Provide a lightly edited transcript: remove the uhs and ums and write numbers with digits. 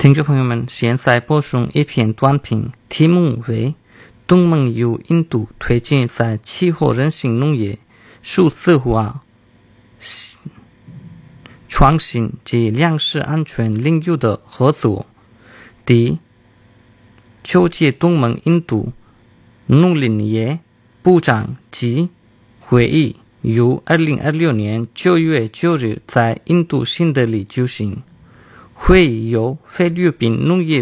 听众朋友们，现在播送一篇短评，题目为“东盟由印度推进在气候人性农业、数字化、创新及粮食安全领域的合作”。第9届东盟印度农林业部长级会议于2026年9月9日在印度新德里举行。会议由菲律宾农业